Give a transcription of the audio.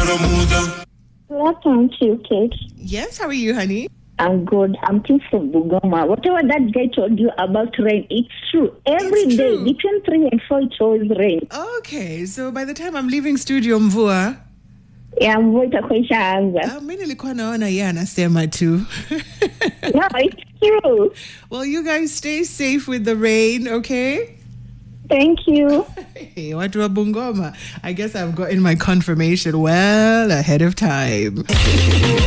Welcome to Kate. Yes, how are you, honey? I'm good. I'm Tim from Bungoma. Whatever that guy told you about rain, it's true. Every It's day, true. between 3 and 4, it always rain. Okay, so by the time I'm leaving studio mvua, Yeah, mvua itakuwa ishaanza. mimi nilikuwa naona yeye anasema tu. No, it's true. Well, you guys stay safe with the rain, okay? Thank you. Hey, watu wa Bungoma. I guess I've gotten my confirmation well ahead of time.